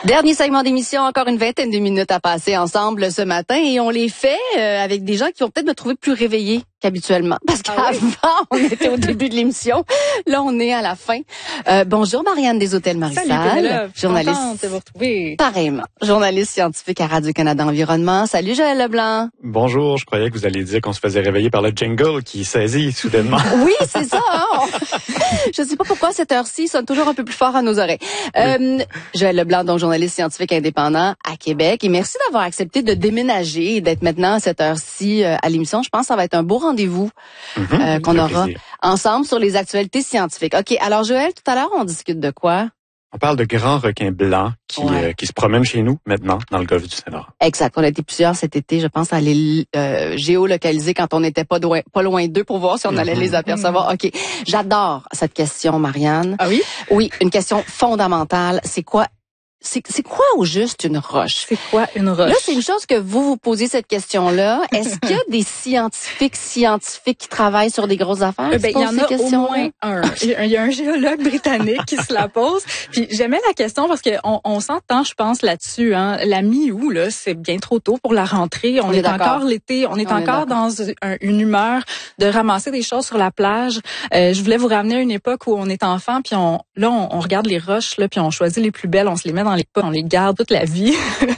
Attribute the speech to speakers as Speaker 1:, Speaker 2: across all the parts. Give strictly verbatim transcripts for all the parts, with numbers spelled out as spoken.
Speaker 1: Dernier segment d'émission, encore une vingtaine de minutes à passer ensemble ce matin et on les fait euh, avec des gens qui vont peut-être me trouver plus réveillée qu'habituellement. Parce qu'avant, ah oui? On était au début de l'émission. Là, on est à la fin. Euh, bonjour Marianne des Hôtels Marie-Salle.
Speaker 2: Salut Pénélope,
Speaker 1: journaliste.
Speaker 2: Contente de vous retrouver.
Speaker 1: Pareillement. Journaliste scientifique à Radio-Canada Environnement. Salut Joël Leblanc.
Speaker 3: Bonjour, je croyais que vous alliez dire qu'on se faisait réveiller par le jingle qui saisit soudainement.
Speaker 1: Oui, c'est ça. Hein? Je sais pas pourquoi cette heure-ci il sonne toujours un peu plus fort à nos oreilles. Euh, oui. Joël Leblanc, donc journaliste scientifique indépendant à Québec. Et merci d'avoir accepté de déménager et d'être maintenant à cette heure-ci euh, à l'émission. Je pense que ça va être un beau rendez-vous mm-hmm, euh, qu'on aura plaisir. Ensemble sur les actualités scientifiques. OK, alors Joël, tout à l'heure, on discute de quoi?
Speaker 3: On parle de grands requins blancs qui, ouais. euh, qui se promènent chez nous maintenant dans le golfe du Saint-Laurent.
Speaker 1: Exact. On a été plusieurs cet été, je pense, à les euh, géolocaliser quand on n'était pas, loin, pas loin d'eux pour voir si on mm-hmm. allait les apercevoir. OK. J'adore cette question, Marianne.
Speaker 2: Ah oui?
Speaker 1: Oui, une question fondamentale. C'est quoi C'est, c'est quoi au juste une roche?
Speaker 2: C'est quoi une roche?
Speaker 1: Là, c'est une chose que vous vous posez cette question-là. Est-ce qu'il y a des scientifiques scientifiques qui travaillent sur des grosses affaires?
Speaker 2: Euh, ben, il y en a au moins un. Il y a un géologue britannique qui se la pose. Puis j'aimais la question parce qu'on on s'entend, je pense, là-dessus. Hein. La mi-août, là, c'est bien trop tôt pour la rentrée. On, on est, est encore l'été. On est on encore est dans un, une humeur de ramasser des choses sur la plage. Euh, je voulais vous ramener à une époque où on est enfant, puis on, là, on, on regarde les roches, là, puis on choisit les plus belles, on se les met dans les pots, on les garde toute la vie.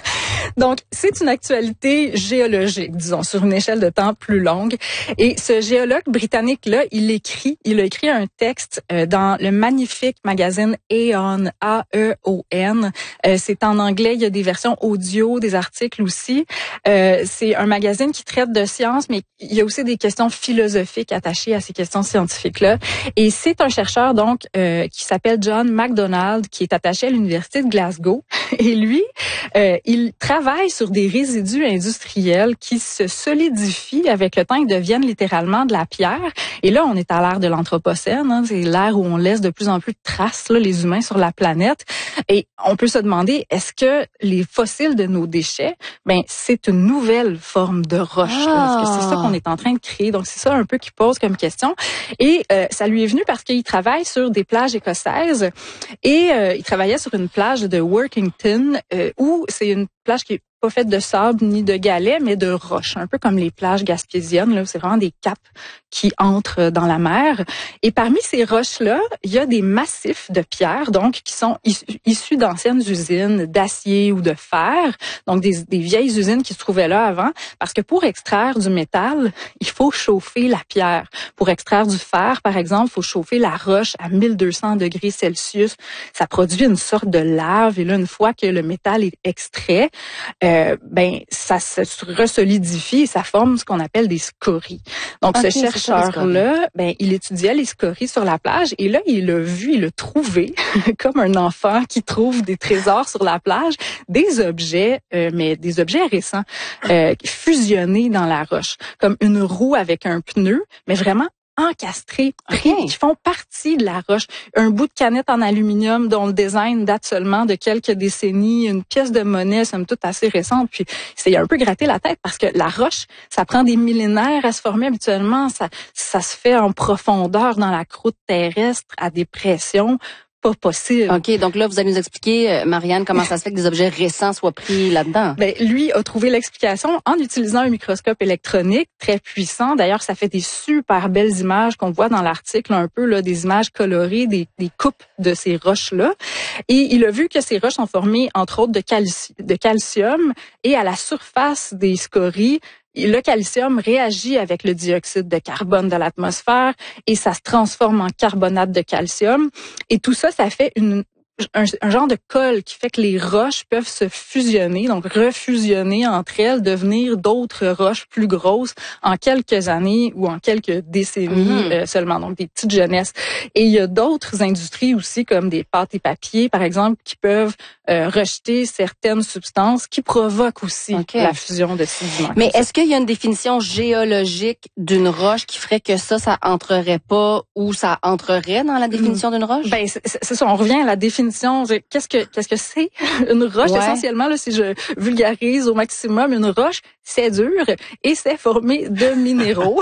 Speaker 2: Donc, c'est une actualité géologique, disons, sur une échelle de temps plus longue. Et ce géologue britannique-là, il écrit, il a écrit un texte euh, dans le magnifique magazine Aeon, A E O N. Euh, c'est en anglais, il y a des versions audio, des articles aussi. Euh, c'est un magazine qui traite de sciences, mais il y a aussi des questions philosophiques attachées à ces questions scientifiques-là. Et c'est un chercheur, donc, euh, qui s'appelle John MacDonald, qui est attaché à l'Université de Glasgow. Et lui, euh, il travaille sur des résidus industriels qui se solidifient avec le temps et deviennent littéralement de la pierre. Et là, on est à l'ère de l'Anthropocène. Hein, c'est l'ère où on laisse de plus en plus de traces, là, les humains, sur la planète. Et on peut se demander, est-ce que les fossiles de nos déchets, ben, c'est une nouvelle forme de roche? Ah. Est-ce que c'est ça qu'on est en train de créer? Donc, c'est ça un peu qu'il pose comme question. Et euh, ça lui est venu parce qu'il travaille sur des plages écossaises. Et euh, il travaillait sur une plage de Workington, euh, où c'est une plage qui est pas faite de sable ni de galets, mais de roches, un peu comme les plages gaspésiennes. Là, c'est vraiment des caps qui entrent dans la mer. Et parmi ces roches-là, il y a des massifs de pierres, donc qui sont issus d'anciennes usines d'acier ou de fer, donc des, des vieilles usines qui se trouvaient là avant. Parce que pour extraire du métal, il faut chauffer la pierre. Pour extraire du fer, par exemple, il faut chauffer la roche à mille deux cents degrés Celsius. Ça produit une sorte de lave. Et là, une fois que le métal est extrait, euh, ben ça se resolidifie et ça forme ce qu'on appelle des scories. Donc, okay, ce chercheur-là, ben il étudiait les scories sur la plage et là, il a vu, il a trouvé, comme un enfant qui trouve des trésors sur la plage, des objets, euh, mais des objets récents, euh, fusionnés dans la roche, comme une roue avec un pneu, mais vraiment encastrés, pris, okay. qui font partie de la roche. Un bout de canette en aluminium dont le design date seulement de quelques décennies, une pièce de monnaie, somme toute assez récente. Puis c'est un peu gratté la tête parce que la roche, ça prend des millénaires à se former habituellement. Ça, ça se fait en profondeur dans la croûte terrestre à des pressions pas possible.
Speaker 1: OK, donc là, vous allez nous expliquer, Marianne, comment ça se fait que des objets récents soient pris là-dedans.
Speaker 2: Ben, lui a trouvé l'explication en utilisant un microscope électronique très puissant. D'ailleurs, ça fait des super belles images qu'on voit dans l'article, un peu là, des images colorées, des, des coupes de ces roches-là. Et il a vu que ces roches sont formées, entre autres, de, calci- de calcium. Et à la surface des scories, le calcium réagit avec le dioxyde de carbone de l'atmosphère et ça se transforme en carbonate de calcium. Et tout ça, ça fait une, un, un genre de colle qui fait que les roches peuvent se fusionner, donc refusionner entre elles, devenir d'autres roches plus grosses en quelques années ou en quelques décennies mmh. euh, seulement, donc des petites jeunesses. Et il y a d'autres industries aussi, comme des pâtes et papiers, par exemple, qui peuvent euh, rejeter certaines substances qui provoquent aussi okay. la fusion de sédiments.
Speaker 1: Mais est-ce qu'il y a une définition géologique d'une roche qui ferait que ça, ça entrerait pas ou ça entrerait dans la définition d'une roche?
Speaker 2: Ben, c'est, c'est ça, on revient à la définition. Qu'est-ce que qu'est-ce que c'est une roche? Ouais. Essentiellement, là, si je vulgarise au maximum, une roche, c'est dur et c'est formé de minéraux.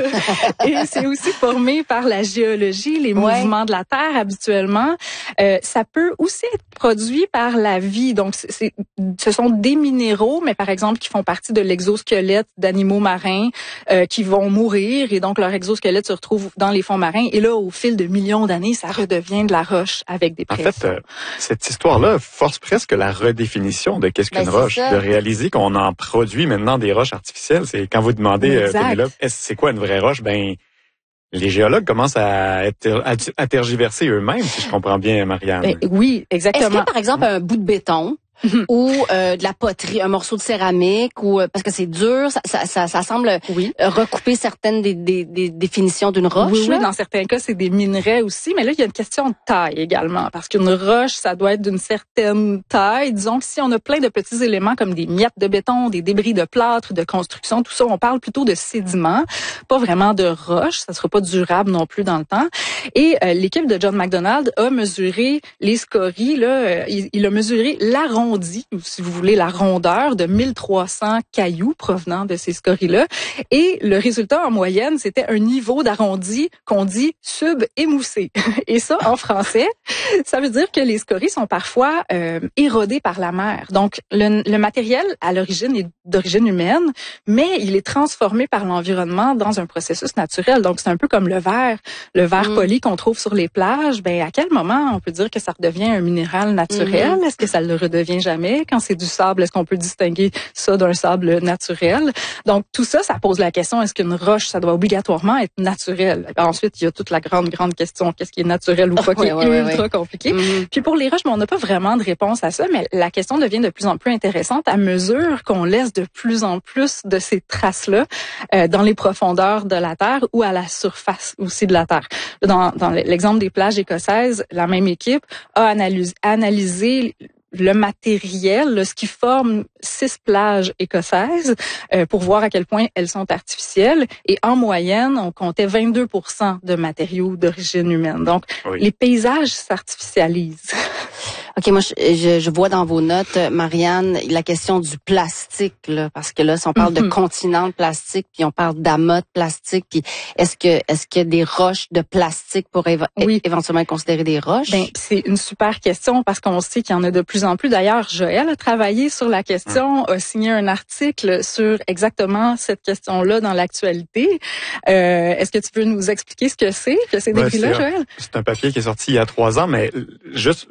Speaker 2: Et c'est aussi formé par la géologie, les ouais. mouvements de la Terre habituellement. Euh, ça peut aussi être produit par la vie. Donc, c'est, c'est, ce sont des minéraux, mais par exemple, qui font partie de l'exosquelette d'animaux marins euh, qui vont mourir. Et donc, leur exosquelette se retrouve dans les fonds marins. Et là, au fil de millions d'années, ça redevient de la roche avec des pressions.
Speaker 3: En fait, euh, cette histoire-là force presque la redéfinition de qu'est-ce qu'une ben, roche. Ça. De réaliser qu'on en produit maintenant des roches artificielles. C'est quand vous demandez, euh, Pénélope, est-ce c'est quoi une vraie roche? Ben, les géologues commencent à, être, à, à tergiverser eux-mêmes, si je comprends bien, Marianne.
Speaker 2: Ben, oui, exactement.
Speaker 1: Est-ce que, par exemple, un bout de béton Mm-hmm. ou euh, de la poterie, un morceau de céramique, ou euh, parce que c'est dur, ça, ça, ça, ça semble oui. euh, recouper certaines des, des, des définitions d'une roche.
Speaker 2: Oui, oui, dans certains cas, c'est des minerais aussi, mais là, il y a une question de taille également, parce qu'une roche, ça doit être d'une certaine taille. Disons que si on a plein de petits éléments comme des miettes de béton, des débris de plâtre, de construction, tout ça, on parle plutôt de sédiments, pas vraiment de roche. Ça sera pas durable non plus dans le temps. Et euh, l'équipe de John McDonald a mesuré les scories, là, euh, il, il a mesuré l'arrondi, ou si vous voulez la rondeur de mille trois cents cailloux provenant de ces scories-là. Et le résultat en moyenne, c'était un niveau d'arrondi qu'on dit sub-émoussé. Et ça, en français, ça veut dire que les scories sont parfois euh, érodées par la mer. Donc, le, le matériel, à l'origine, est d'origine humaine, mais il est transformé par l'environnement dans un processus naturel. Donc, c'est un peu comme le verre. Le verre mmh. poli qu'on trouve sur les plages, ben à quel moment on peut dire que ça redevient un minéral naturel? Mmh. Est-ce que ça le redevient jamais? Quand c'est du sable, est-ce qu'on peut distinguer ça d'un sable naturel? Donc, tout ça, ça pose la question, est-ce qu'une roche, ça doit obligatoirement être naturel? Ensuite, il y a toute la grande, grande question, qu'est-ce qui est naturel ou pas, oh, qui ouais, est ouais, ultra ouais. compliqué. Mm-hmm. Puis pour les roches, ben, on n'a pas vraiment de réponse à ça, mais la question devient de plus en plus intéressante à mesure qu'on laisse de plus en plus de ces traces-là euh, dans les profondeurs de la Terre ou à la surface aussi de la Terre. Dans, dans l'exemple des plages écossaises, la même équipe a analysé, analysé le matériel, là, ce qui forme six plages écossaises, euh, pour voir à quel point elles sont artificielles. Et en moyenne, on comptait vingt-deux pour cent de matériaux d'origine humaine. Donc, oui. les paysages s'artificialisent.
Speaker 1: OK, moi, je, je vois dans vos notes, Marianne, la question du plastique, là, parce que là, si on parle mm-hmm. de continent de plastique, puis on parle d'amas de plastique, puis est-ce que est-ce qu'il y a des roches de plastique pour évo- oui. éventuellement être considérées des roches?
Speaker 2: Ben, c'est une super question parce qu'on sait qu'il y en a de plus en plus. D'ailleurs, Joël a travaillé sur la question, a signé un article sur exactement cette question-là dans l'actualité. Euh, est-ce que tu peux nous expliquer ce que c'est, que ces
Speaker 3: ouais,
Speaker 2: débris-là, Joël?
Speaker 3: C'est un papier qui est sorti il y a trois ans, mais juste...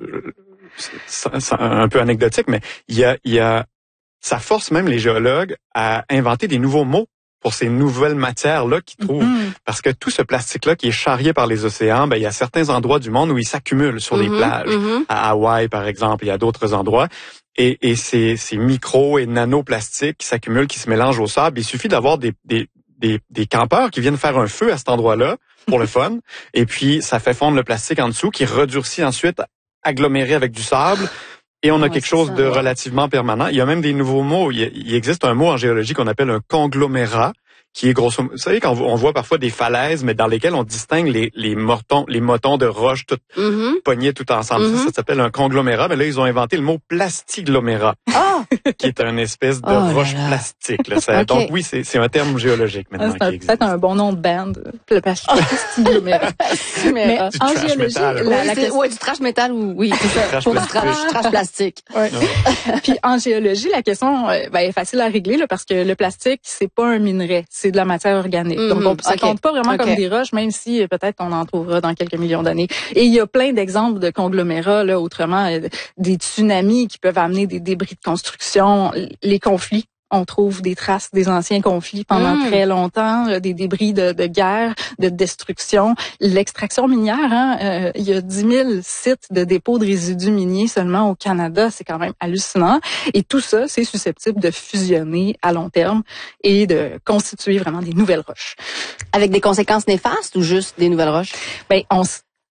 Speaker 3: C'est un peu anecdotique, mais il y a, il y a, ça force même les géologues à inventer des nouveaux mots pour ces nouvelles matières-là qu'ils trouvent. Mm-hmm. Parce que tout ce plastique-là qui est charrié par les océans, ben, il y a certains endroits du monde où il s'accumule sur mm-hmm. les plages. Mm-hmm. À Hawaï, par exemple, il y a d'autres endroits. Et, et ces, ces micros et nanoplastiques qui s'accumulent, qui se mélangent au sable, il suffit d'avoir des, des, des, des campeurs qui viennent faire un feu à cet endroit-là pour le fun. Et puis, ça fait fondre le plastique en dessous qui redurcit ensuite aggloméré avec du sable, et on a ouais, quelque chose ça, de ouais. relativement permanent. Il y a même des nouveaux mots. Il, y a, il existe un mot en géologie qu'on appelle un conglomérat, qui est grosso modo... Vous savez, quand on voit parfois des falaises, mais dans lesquelles on distingue les, les motons, les motons de roches toutes mm-hmm. pognés tout ensemble. Mm-hmm. Ça, ça s'appelle un conglomérat. Mais là, ils ont inventé le mot plastiglomérat, oh! qui est une espèce de oh roche là là. plastique. Là. Ça, okay. Donc oui, c'est, c'est un terme géologique maintenant
Speaker 2: ah,
Speaker 3: qui existe.
Speaker 2: C'est peut-être un bon nom de band, le plastiglomérat.
Speaker 1: Mais euh, en géologie, métal, la, la question... ouais, du trash métal ou oui, c'est ça. Trash, plastique. trash, trash plastique. Ouais.
Speaker 2: Ouais. Puis en géologie, la question ben, est facile à régler là, parce que le plastique, c'est pas un minerai. C'est de la matière organique. Mm-hmm. Donc, on, ça okay. compte pas vraiment okay. comme des roches, même si peut-être on en trouvera dans quelques millions d'années. Et il y a plein d'exemples de conglomérats, là, autrement, euh, des tsunamis qui peuvent amener des débris de construction, les conflits. On trouve des traces des anciens conflits pendant mmh. très longtemps, euh, des débris de, de guerre, de destruction. L'extraction minière, hein, euh, il y a dix mille sites de dépôts de résidus miniers seulement au Canada. C'est quand même hallucinant. Et tout ça, c'est susceptible de fusionner à long terme et de constituer vraiment des nouvelles roches.
Speaker 1: Avec des conséquences néfastes ou juste des nouvelles roches?
Speaker 2: Ben, on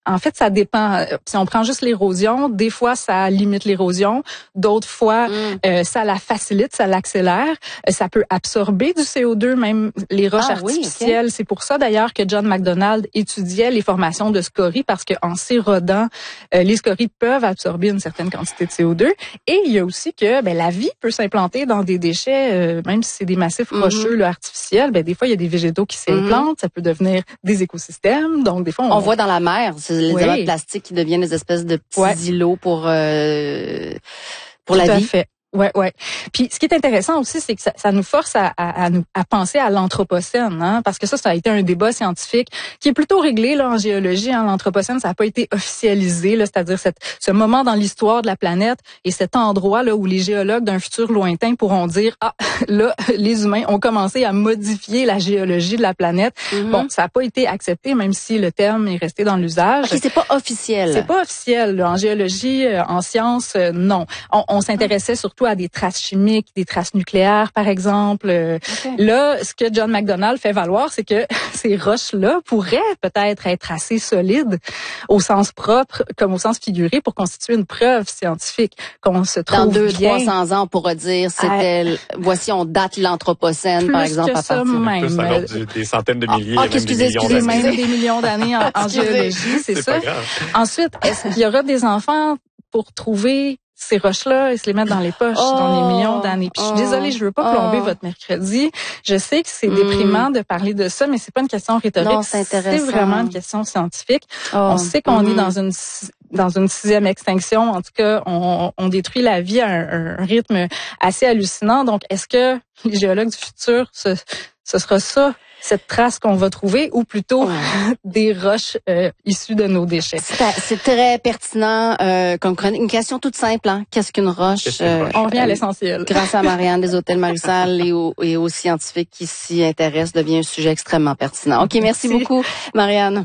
Speaker 2: en fait, ça dépend. Si on prend juste l'érosion, des fois, ça limite l'érosion. D'autres fois, mm. euh, ça la facilite, ça l'accélère. Euh, ça peut absorber du C O deux, même les roches ah, artificielles. Oui, okay. C'est pour ça, d'ailleurs, que John McDonald étudiait les formations de scories, parce qu'en s'érodant, euh, les scories peuvent absorber une certaine quantité de C O deux. Et il y a aussi que ben, la vie peut s'implanter dans des déchets, euh, même si c'est des massifs mm-hmm. rocheux là, artificiels. Ben, des fois, il y a des végétaux qui s'implantent. Mm-hmm. Ça peut devenir des écosystèmes. Donc, des fois, on,
Speaker 1: on voit dans la mer, c'est les oui. amas de plastique qui deviennent des espèces de petits ouais. îlots pour euh, pour
Speaker 2: Tout
Speaker 1: la
Speaker 2: à
Speaker 1: vie.
Speaker 2: Fait. Ouais, ouais. Puis ce qui est intéressant aussi, c'est que ça, ça nous force à, à, à nous à penser à l'anthropocène, hein, parce que ça, ça a été un débat scientifique qui est plutôt réglé là en géologie. Hein, l'anthropocène, ça n'a pas été officialisé, là, c'est-à-dire cette, ce moment dans l'histoire de la planète et cet endroit là où les géologues d'un futur lointain pourront dire ah là les humains ont commencé à modifier la géologie de la planète. Mm-hmm. Bon, ça n'a pas été accepté, même si le terme est resté dans l'usage.
Speaker 1: Ok, c'est pas officiel.
Speaker 2: C'est pas officiel là, en géologie, en sciences, non. On, on s'intéressait surtout à des traces chimiques, des traces nucléaires, par exemple. Okay. Là, ce que John McDonald fait valoir, c'est que ces roches-là pourraient peut-être être assez solides au sens propre comme au sens figuré pour constituer une preuve scientifique qu'on se trouve
Speaker 1: dans deux,
Speaker 2: bien.
Speaker 1: trois cents ans, on pourra dire c'était ah, voici on date l'anthropocène par exemple à partir
Speaker 2: même.
Speaker 3: Plus alors du, des centaines de milliers,
Speaker 1: ah,
Speaker 3: même
Speaker 1: excusez,
Speaker 3: des millions
Speaker 1: excusez,
Speaker 3: d'années.
Speaker 2: Même des millions d'années en, en géologie, c'est, c'est ça. Ensuite, est-ce qu'il y aura des enfants pour trouver ces roches-là et se les mettre dans les poches oh, dans les millions d'années. Puis je suis oh, désolée, je veux pas plomber oh. votre mercredi. Je sais que c'est mm. déprimant de parler de ça, mais c'est pas une question rhétorique.
Speaker 1: Non, c'est intéressant.
Speaker 2: C'est vraiment une question scientifique. Oh. On sait qu'on mm. est dans une dans une sixième extinction. En tout cas, on, on détruit la vie à un, un rythme assez hallucinant. Donc, est-ce que les géologues du futur, ce, ce sera ça? Cette trace qu'on va trouver, ou plutôt ouais. des roches euh, issues de nos déchets.
Speaker 1: C'est, c'est très pertinent euh, comme chronique. Une question toute simple, hein? Qu'est-ce qu'une roche?
Speaker 3: Qu'est-ce qu'une roche?
Speaker 2: On revient à l'essentiel.
Speaker 1: Grâce à Marianne des Hôtels Marie-Salle et, au, et aux scientifiques qui s'y intéressent, devient un sujet extrêmement pertinent. OK, merci, merci. beaucoup, Marianne.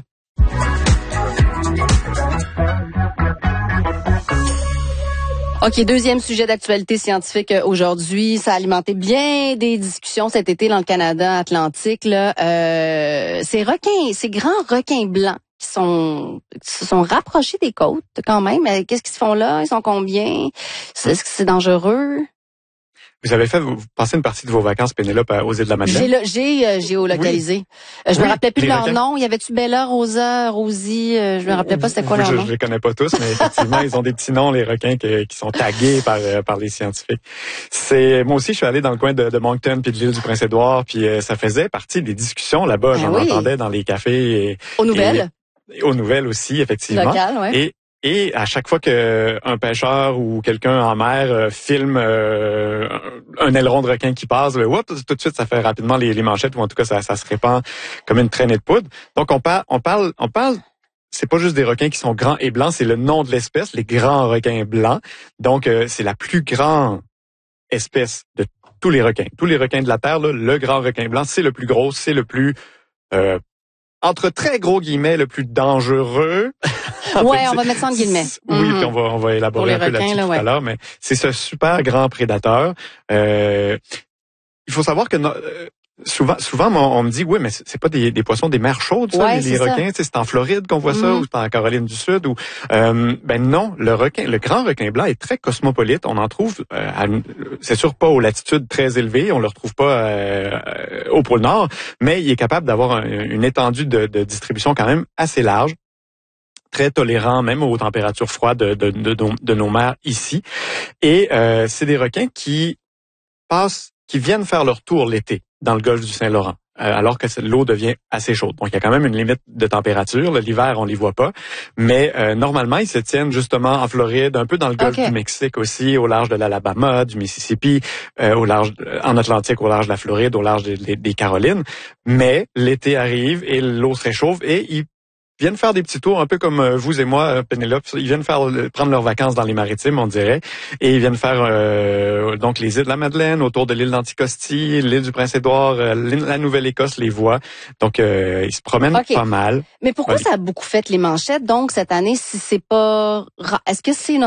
Speaker 1: OK, deuxième sujet d'actualité scientifique aujourd'hui. Ça a alimenté bien des discussions cet été dans le Canada Atlantique. Là. Euh, ces requins, ces grands requins blancs qui sont qui se sont rapprochés des côtes quand même. Qu'est-ce qu'ils se font là? Ils sont combien? Est-ce que c'est dangereux?
Speaker 3: Vous avez fait, vous passez une partie de vos vacances, Pénélope, aux îles de la Madeleine?
Speaker 1: J'ai, j'ai euh, géolocalisé. Oui. Euh, je oui, me rappelais plus de leur nom. Il y avait-tu Bella, Rosa, Rosie? Euh, je me rappelais pas c'était quoi leur
Speaker 3: je,
Speaker 1: nom.
Speaker 3: Je les connais pas tous, mais effectivement, ils ont des petits noms, les requins, qui, qui sont tagués par euh, par les scientifiques. C'est moi aussi, je suis allé dans le coin de, de Moncton puis de l'île du Prince-Édouard, puis euh, ça faisait partie des discussions là-bas. Ben J'en oui. entendais dans les cafés. Et,
Speaker 1: aux nouvelles.
Speaker 3: Et, aux nouvelles aussi, effectivement.
Speaker 1: Locales, ouais.
Speaker 3: Et Et à chaque fois que un pêcheur ou quelqu'un en mer euh, filme euh, un aileron de requin qui passe, là, whoop, tout de suite ça fait rapidement les, les manchettes, ou en tout cas ça, ça se répand comme une traînée de poudre. Donc on parle, on parle, on parle. C'est pas juste des requins qui sont grands et blancs, c'est le nom de l'espèce, les grands requins blancs. Donc euh, c'est la plus grande espèce de tous les requins, tous les requins de la terre. Là, le grand requin blanc, c'est le plus gros, c'est le plus euh, entre très gros guillemets, le plus dangereux.
Speaker 1: Ouais, on va mettre ça en guillemets.
Speaker 3: Oui, mm-hmm. puis on va, on va élaborer un peu requins, là-dessus là, ouais. tout à l'heure, mais c'est ce super grand prédateur. Euh, il faut savoir que euh, souvent, souvent, on, on me dit, oui, mais c'est pas des, des poissons des mers chaudes, ça,
Speaker 1: ouais,
Speaker 3: les, les requins. C'est en Floride qu'on voit mm-hmm. ça, ou c'est en Caroline du Sud. Ou euh, ben non, le requin, le grand requin blanc est très cosmopolite. On en trouve, euh, à, c'est sûr pas aux latitudes très élevées, on le retrouve pas euh, au pôle Nord, mais il est capable d'avoir un, une étendue de, de distribution quand même assez large. Très tolérant même aux températures froides de, de, de, de, de nos mers ici. Et euh, c'est des requins qui passent, qui viennent faire leur tour l'été dans le golfe du Saint-Laurent, euh, alors que l'eau devient assez chaude. Donc il y a quand même une limite de température. L'hiver, on les voit pas, mais euh, normalement ils se tiennent justement en Floride, un peu dans le golfe okay. du Mexique aussi, au large de l'Alabama, du Mississippi, euh, au large, en Atlantique, au large de la Floride, au large des, des, des Carolines. Mais l'été arrive et l'eau se réchauffe et ils viennent faire des petits tours, un peu comme vous et moi, Pénélope. Ils viennent faire prendre leurs vacances dans les maritimes, on dirait, et ils viennent faire euh, donc les îles de la Madeleine, autour de l'île d'Anticosti, l'île du Prince-Édouard, euh, la Nouvelle-Écosse les voit. Donc euh, ils se promènent okay. pas mal.
Speaker 1: Mais pourquoi ouais. ça a beaucoup fait les manchettes donc cette année si c'est pas ra- est-ce que c'est une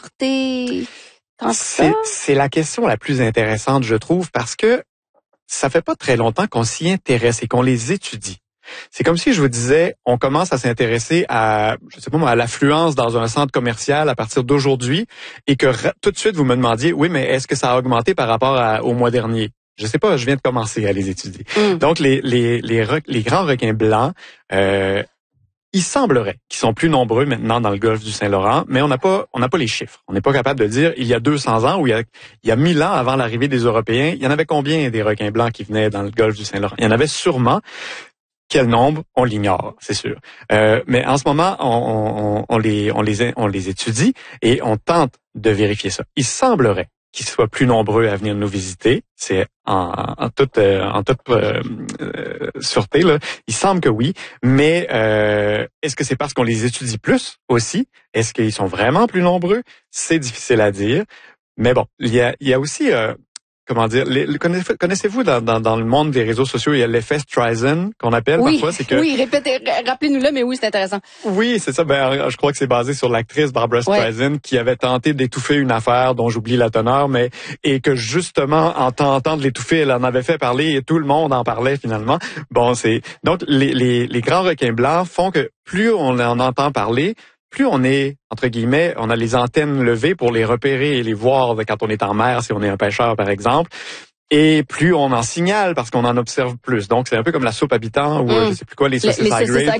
Speaker 1: rareté tant que ça?
Speaker 3: C'est, c'est la question la plus intéressante, je trouve, parce que ça fait pas très longtemps qu'on s'y intéresse et qu'on les étudie. C'est comme si je vous disais, on commence à s'intéresser à, je sais pas moi, à l'affluence dans un centre commercial à partir d'aujourd'hui et que tout de suite vous me demandiez, oui, mais est-ce que ça a augmenté par rapport à, au mois dernier? Je sais pas, je viens de commencer à les étudier. Mm. Donc, les, les, les, les grands requins blancs, euh, il semblerait qu'ils sont plus nombreux maintenant dans le golfe du Saint-Laurent, mais on n'a pas, on n'a pas les chiffres. On n'est pas capable de dire, il y a deux cents ans ou il y a, il y a mille ans avant l'arrivée des Européens, il y en avait combien des requins blancs qui venaient dans le golfe du Saint-Laurent? Il y en avait sûrement. Quel nombre? On l'ignore, c'est sûr. Euh, mais en ce moment, on, on, on, les, on, les, on les étudie et on tente de vérifier ça. Il semblerait qu'ils soient plus nombreux à venir nous visiter. C'est en, en toute, euh, en toute euh, euh, sûreté, là. Il semble que oui, mais euh, est-ce que c'est parce qu'on les étudie plus aussi? Est-ce qu'ils sont vraiment plus nombreux? C'est difficile à dire. Mais bon, il y a, il y a aussi... Euh, Comment dire, les, connaissez-vous dans, dans, dans le monde des réseaux sociaux, il y a l'effet Streisand qu'on appelle
Speaker 1: oui,
Speaker 3: parfois, c'est que
Speaker 1: oui, répétez, rappelez-nous-le, mais oui, c'est intéressant.
Speaker 3: Oui, c'est ça. Ben, je crois que c'est basé sur l'actrice Barbara Streisand ouais. qui avait tenté d'étouffer une affaire dont j'oublie la teneur, mais et que justement en tentant de l'étouffer, elle en avait fait parler et tout le monde en parlait finalement. Bon, c'est donc les les, les grands requins blancs font que plus on en entend parler, plus on est, entre guillemets, on a les antennes levées pour les repérer et les voir quand on est en mer, si on est un pêcheur, par exemple. Et plus on en signale parce qu'on en observe plus. Donc, c'est un peu comme la soupe habitant ou mmh. je sais plus quoi, les saucisses high grade.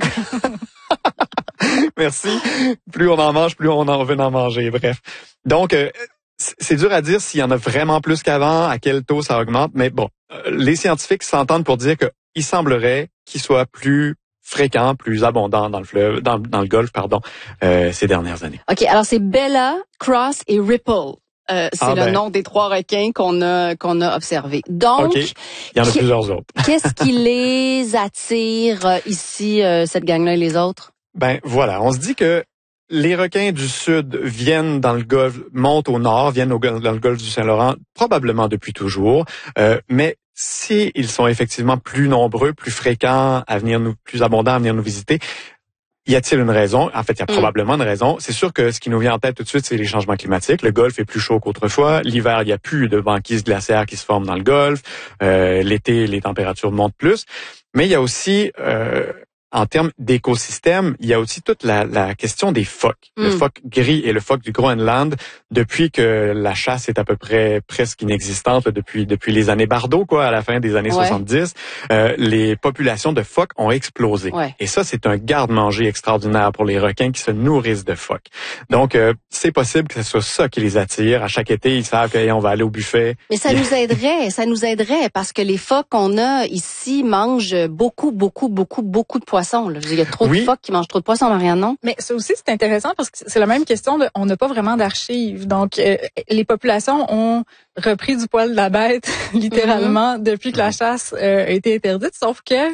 Speaker 3: Merci. Plus on en mange, plus on en veut en manger. Bref. Donc, euh, c'est dur à dire s'il y en a vraiment plus qu'avant, à quel taux ça augmente. Mais bon, les scientifiques s'entendent pour dire qu'il semblerait qu'ils soient plus fréquent, plus abondant dans le fleuve, dans, dans le golfe, pardon, euh, ces dernières années.
Speaker 1: OK, alors c'est Bella, Cross et Ripple. Euh, c'est ah le ben. nom des trois requins qu'on a qu'on a observés. Donc,
Speaker 3: okay. Il y en a plusieurs autres.
Speaker 1: Qu'est-ce qui les attire euh, ici, euh, cette gang-là et les autres?
Speaker 3: Ben voilà, on se dit que les requins du sud viennent dans le golfe, montent au nord, viennent au, dans le golfe du Saint-Laurent, probablement depuis toujours, euh, mais si ils sont effectivement plus nombreux, plus fréquents à venir nous, plus abondants à venir nous visiter, y a-t-il une raison? En fait, il y a mm. probablement une raison. C'est sûr que ce qui nous vient en tête tout de suite, c'est les changements climatiques. Le golfe est plus chaud qu'autrefois. L'hiver, il n'y a plus de banquises glaciaires qui se forment dans le golfe. Euh, l'été, les températures montent plus. Mais il y a aussi... Euh, en termes d'écosystème, il y a aussi toute la, la question des phoques. Mm. Le phoque gris et le phoque du Groenland, depuis que la chasse est à peu près presque inexistante, là, depuis depuis les années Bardo, quoi, à la fin des années ouais. soixante-dix, euh, les populations de phoques ont explosé. Ouais. Et ça, c'est un garde-manger extraordinaire pour les requins qui se nourrissent de phoques. Donc, euh, c'est possible que ce soit ça qui les attire. À chaque été, ils savent qu'on va aller au buffet.
Speaker 1: Mais ça nous aiderait, ça nous aiderait, parce que les phoques qu'on a ici mangent beaucoup, beaucoup, beaucoup, beaucoup de poissons. Là. Il y a trop oui. de phoques qui mangent trop de poissons, Marianne, non?
Speaker 2: Mais ça aussi, c'est intéressant parce que c'est la même question de, on n'a pas vraiment d'archives. Donc, euh, les populations ont repris du poil de la bête, littéralement, mm-hmm. depuis que la chasse euh, a été interdite. Sauf que,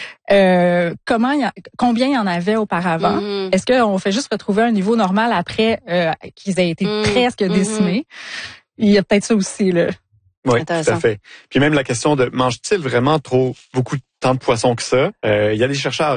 Speaker 2: euh, comment il y a, combien il y en avait auparavant? Mm-hmm. Est-ce qu'on fait juste retrouver un niveau normal après euh, qu'ils aient été mm-hmm. presque décimés? Il y a peut-être ça aussi, là.
Speaker 3: Oui, tout à fait. Puis même la question de mange-t-il vraiment trop beaucoup de tant de poissons que ça? Euh, il y a des chercheurs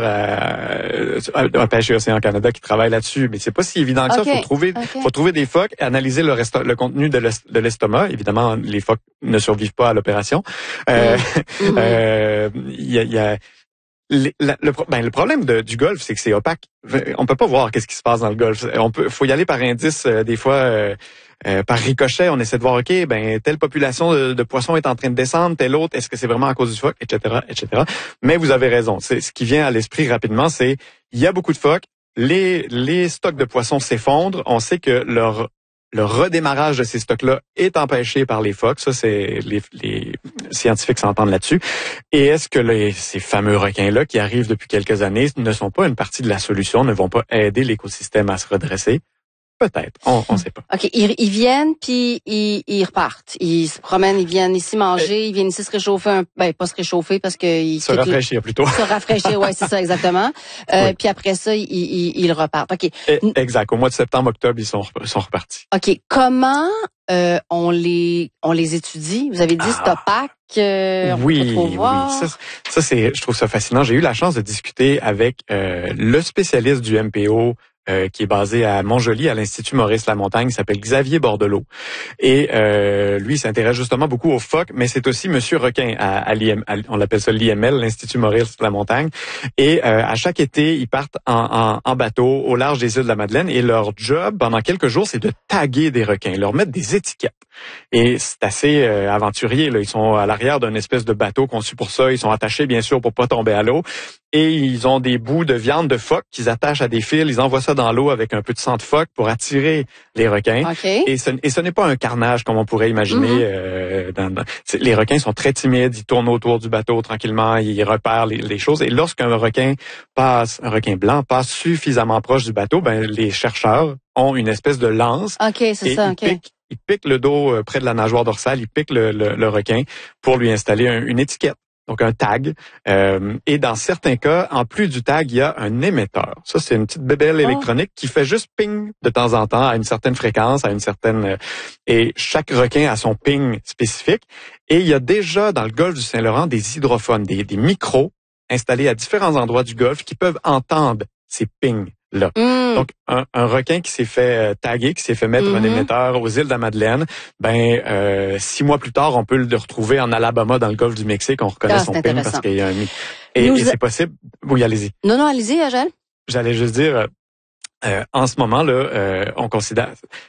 Speaker 3: à, à, à Pêche et Océan Canada qui travaillent là-dessus, mais c'est pas si évident que okay. ça. Il faut trouver, okay. faut trouver des phoques, analyser le, resta- le contenu de, l'est- de l'estomac. Évidemment, les phoques ne survivent pas à l'opération. Euh, mm-hmm. euh, y a, y a Le, le, ben, le problème de, du golfe, c'est que c'est opaque. On peut pas voir qu'est-ce qui se passe dans le golfe. On peut, faut y aller par indice. Euh, des fois, euh, euh, par ricochet, on essaie de voir, ok, ben telle population de, de poissons est en train de descendre, telle autre, est-ce que c'est vraiment à cause du phoque, et cetera, et cetera. Mais vous avez raison. C'est ce qui vient à l'esprit rapidement, c'est il y a beaucoup de phoques. Les les stocks de poissons s'effondrent. On sait que leur Le redémarrage de ces stocks-là est empêché par les phoques. Ça, c'est les, les scientifiques s'entendent là-dessus. Et est-ce que les, ces fameux requins-là qui arrivent depuis quelques années ne sont pas une partie de la solution, ne vont pas aider l'écosystème à se redresser? Peut-être, on ne sait pas.
Speaker 1: OK, ils, ils viennent puis ils, ils repartent. Ils se promènent, ils viennent ici manger, ils viennent ici se réchauffer, un, ben pas se réchauffer parce que ils
Speaker 3: se rafraîchir le, plutôt.
Speaker 1: Se rafraîchir, ouais, c'est ça exactement. Euh, oui. Puis après ça, ils, ils, ils repartent. OK.
Speaker 3: Et, exact. Au mois de septembre, octobre, ils sont ils sont repartis.
Speaker 1: OK. Comment euh, on les on les étudie? Vous avez dit ah. c'est opaque. Euh, on
Speaker 3: oui,
Speaker 1: peut trop voir.
Speaker 3: oui. Ça, ça c'est, je trouve ça fascinant. J'ai eu la chance de discuter avec euh, le spécialiste du M P O euh, qui est basé à Montjoly, à l'Institut Maurice-Lamontagne, il s'appelle Xavier Bordelot. Et euh, lui, il s'intéresse justement beaucoup aux phoques, mais c'est aussi Monsieur Requin à, à l'I M, à, on l'appelle ça l'I M L, l'Institut Maurice-Lamontagne. Et euh, à chaque été, ils partent en, en, en bateau au large des îles de la Madeleine. Et leur job, pendant quelques jours, c'est de taguer des requins, leur mettre des étiquettes. Et c'est assez euh, aventurier, là. Ils sont à l'arrière d'une espèce de bateau conçu pour ça. Ils sont attachés, bien sûr, pour pas tomber à l'eau. Et ils ont des bouts de viande de phoque qu'ils attachent à des fils. Ils envoient ça dans l'eau avec un peu de sang de phoque pour attirer les requins.
Speaker 1: Okay.
Speaker 3: Et ce, et ce n'est pas un carnage comme on pourrait imaginer. Mm-hmm. euh, dans, dans, les requins sont très timides. Ils tournent autour du bateau tranquillement. Ils repèrent les, les choses. Et lorsqu'un requin passe, un requin blanc passe suffisamment proche du bateau, ben les chercheurs ont une espèce de lance.
Speaker 1: Ok, c'est
Speaker 3: et
Speaker 1: ça.
Speaker 3: Ils,
Speaker 1: okay.
Speaker 3: piquent, ils piquent le dos euh, près de la nageoire dorsale. Ils piquent le, le, le requin pour lui installer un, une étiquette. Donc, un tag. Euh, et dans certains cas, en plus du tag, il y a un émetteur. Ça, c'est une petite bébelle oh. électronique qui fait juste ping de temps en temps à une certaine fréquence, à une certaine... Et chaque requin a son ping spécifique. Et il y a déjà dans le golfe du Saint-Laurent des hydrophones, des, des micros installés à différents endroits du golfe qui peuvent entendre ces pings. Là. Mm. Donc, un, un requin qui s'est fait taguer, qui s'est fait mettre mm-hmm. un émetteur aux îles de la Madeleine, ben euh, six mois plus tard, on peut le retrouver en Alabama, dans le golfe du Mexique. On reconnaît ah, son ping parce qu'il y a un... Et, Nous... et c'est possible... Oui, allez-y.
Speaker 1: Non, non, allez-y, Agel.
Speaker 3: J'allais juste dire... Euh, en ce moment là, euh, on considère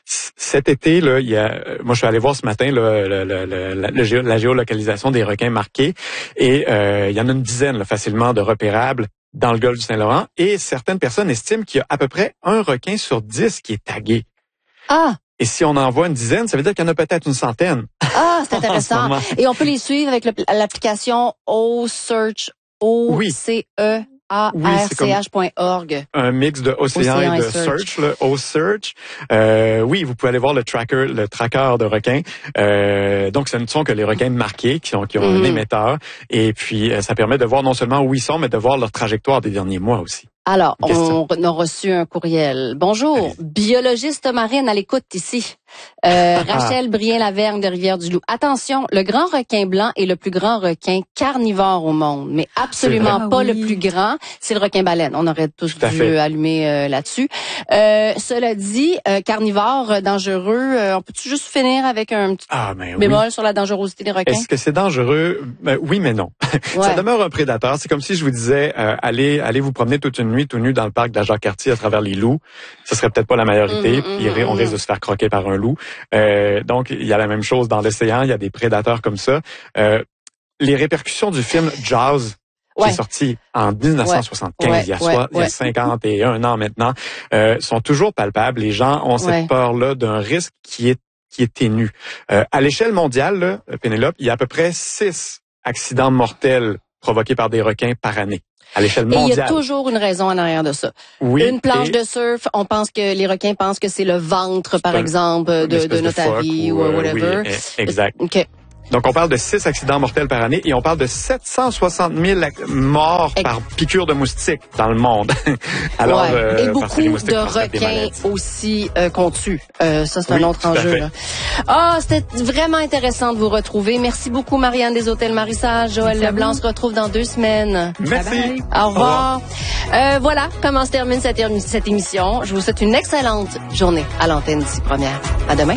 Speaker 3: cet été là, il y a, moi je suis allé voir ce matin là, le, le, le, la, le, la géolocalisation des requins marqués et euh, il y en a une dizaine là, facilement de repérables dans le golfe du Saint-Laurent et certaines personnes estiment qu'il y a à peu près un requin sur dix qui est tagué.
Speaker 1: Ah.
Speaker 3: Et si on en voit une dizaine, ça veut dire qu'il y en a peut-être une centaine.
Speaker 1: Ah, c'est intéressant. Et on peut les suivre avec le, l'application OCEARCH, O C E. A R C H point org.
Speaker 3: Un mix de océan, océan et de et search, search le OCEARCH. Euh, oui, vous pouvez aller voir le tracker, le tracker de requins. Euh, donc, ce ne sont que les requins marqués qui ont, qui ont mm. un émetteur. Et puis, ça permet de voir non seulement où ils sont, mais de voir leur trajectoire des derniers mois aussi.
Speaker 1: Alors, on a reçu un courriel. Bonjour, Allez. biologiste marine à l'écoute ici. Euh, Rachel Brien-Lavergne de Rivière-du-Loup. Attention, le grand requin blanc est le plus grand requin carnivore au monde, mais absolument ah, pas oui. le plus grand. C'est le requin baleine. On aurait tous Tout dû allumer euh, là-dessus. Euh, cela dit, euh, carnivore dangereux, euh, on peut-tu juste finir avec un petit
Speaker 3: ah, ben
Speaker 1: bémol
Speaker 3: oui.
Speaker 1: sur la dangerosité des requins?
Speaker 3: Est-ce que c'est dangereux? Ben, oui, mais non. Ouais. Ça demeure un prédateur. C'est comme si je vous disais, euh, allez, allez vous promener toute une nuit tout nu dans le parc de la Jacques-Cartier à travers les loups. Ce serait peut-être pas la meilleure idée. Mm, puis mm, on risque de se faire croquer par un loup. Euh, donc, il y a la même chose dans l'océan. Il y a des prédateurs comme ça. Euh, les répercussions du film Jaws, qui ouais. est sorti en dix-neuf cent soixante-quinze, ouais. il y a, soit, ouais. il y a cinquante et un ans maintenant, euh, sont toujours palpables. Les gens ont cette ouais. peur-là d'un risque qui est qui est ténu. Euh, à l'échelle mondiale, là, Pénélope, il y a à peu près six accidents mortels provoqués par des requins par année. À l'échelle mondiale.
Speaker 1: Et il y a toujours une raison en arrière de ça.
Speaker 3: Oui,
Speaker 1: une planche
Speaker 3: et...
Speaker 1: de surf, on pense que les requins pensent que c'est le ventre, par exemple, de, de notre avis ou, ou whatever.
Speaker 3: Oui, exact.
Speaker 1: OK.
Speaker 3: Donc, on parle de six accidents mortels par année et on parle de sept cent soixante mille morts Ex- par piqûre de moustiques dans le monde. Alors,
Speaker 1: ouais.
Speaker 3: euh,
Speaker 1: et beaucoup de requins aussi euh, qu'on tue. Euh, ça, c'est oui, un autre enjeu. Ah, oh, c'était vraiment intéressant de vous retrouver. Merci beaucoup, Marianne des Hôtels Marissage. Joël Merci Leblanc se retrouve dans deux semaines.
Speaker 3: Merci. Bye bye.
Speaker 1: Au revoir. Euh, voilà comment se termine cette, cette émission. Je vous souhaite une excellente journée à l'antenne d'ici première. À demain.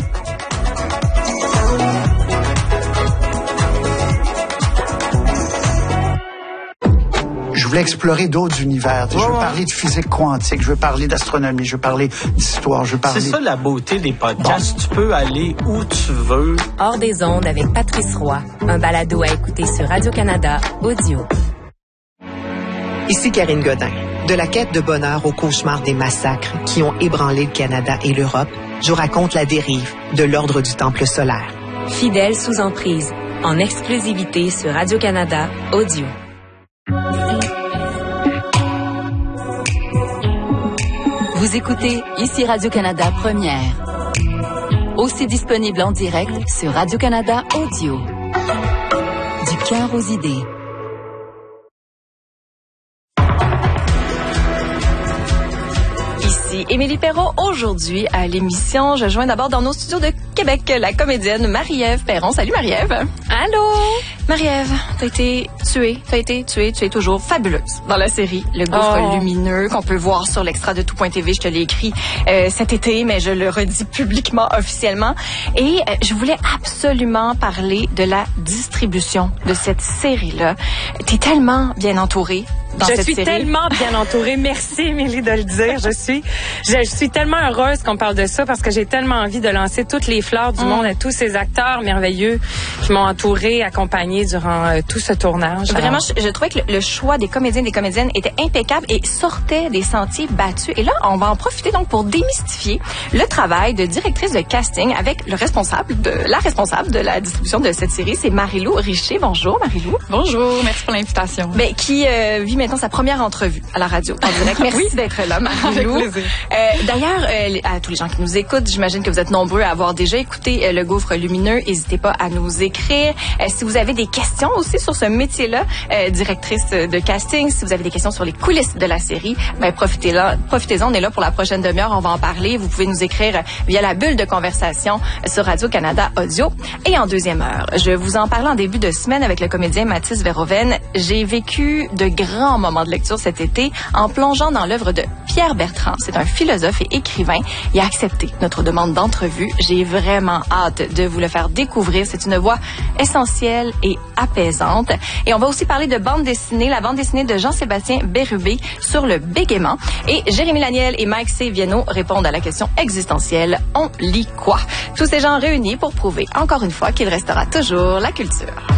Speaker 4: Je voulais explorer d'autres univers. Je veux ouais. parler de physique quantique, je veux parler d'astronomie, je veux parler d'histoire, je veux parler...
Speaker 5: C'est ça la beauté des podcasts. Bon. Tu peux aller où tu veux.
Speaker 6: Hors des ondes avec Patrice Roy. Un balado à écouter sur Radio-Canada Audio.
Speaker 7: Ici Karine Godin. De la quête de bonheur au cauchemar des massacres qui ont ébranlé le Canada et l'Europe, je vous raconte la dérive de l'Ordre du Temple solaire.
Speaker 6: Fidèle sous emprise, en exclusivité sur Radio-Canada Audio. Vous écoutez ici Radio-Canada Première. Aussi disponible en direct sur Radio-Canada Audio. Du cœur aux idées. Ici
Speaker 8: Ici Émilie Perron. Aujourd'hui, à l'émission, je joins d'abord dans nos studios de Québec la comédienne Marie-Ève Perron. Salut Marie-Ève.
Speaker 2: Allô?
Speaker 8: Marie-Ève, t'as été tuée, t'as été tuée, tu es toujours fabuleuse dans la série Le Gouffre oh. lumineux qu'on peut voir sur l'extra de tout point t v. Je te l'ai écrit euh, cet été, mais je le redis publiquement, officiellement. Et euh, je voulais absolument parler de la distribution de cette série-là. T'es tellement bien entourée. Dans
Speaker 9: je
Speaker 8: cette
Speaker 9: suis
Speaker 8: série.
Speaker 9: tellement bien entourée. Merci, Émilie, de le dire. Je suis, je, je suis tellement heureuse qu'on parle de ça parce que j'ai tellement envie de lancer toutes les fleurs du mm. monde à tous ces acteurs merveilleux qui m'ont entourée, accompagnée durant euh, tout ce tournage.
Speaker 8: Vraiment, je, je trouvais que le, le choix des comédiens et des comédiennes était impeccable et sortait des sentiers battus. Et là, on va en profiter donc pour démystifier le travail de directrice de casting avec le responsable de la responsable de la distribution de cette série, c'est Marie-Lou Richer. Bonjour, Marie-Lou.
Speaker 2: Bonjour, merci pour l'invitation.
Speaker 8: Ben, qui euh, vit maintenant sa première entrevue à la radio en direct. Merci oui. d'être là, Marie-Lou.
Speaker 2: Avec plaisir.
Speaker 8: Euh, d'ailleurs, euh, à tous les gens qui nous écoutent, j'imagine que vous êtes nombreux à avoir déjà écouté euh, Le Gouffre lumineux. N'hésitez pas à nous écrire. Euh, si vous avez des questions aussi sur ce métier-là, euh, directrice de casting, si vous avez des questions sur les coulisses de la série, ben profitez-là, profitez-en. On est là pour la prochaine demi-heure. On va en parler. Vous pouvez nous écrire via la bulle de conversation sur Radio-Canada Audio. Et en deuxième heure, je vous en parlais en début de semaine avec le comédien Mathis Verhoeven. J'ai vécu de grands moments de lecture cet été en plongeant dans l'œuvre de Pierre Bertrand. C'est un philosophe et écrivain. Il a accepté notre demande d'entrevue. J'ai vraiment hâte de vous le faire découvrir. C'est une voix essentielle et apaisante. Et on va aussi parler de bande dessinée, la bande dessinée de Jean-Sébastien Bérubé sur le bégaiement. Et Jérémy Laniel et Mike C. Viano répondent à la question existentielle. On lit quoi? Tous ces gens réunis pour prouver encore une fois qu'il restera toujours la culture.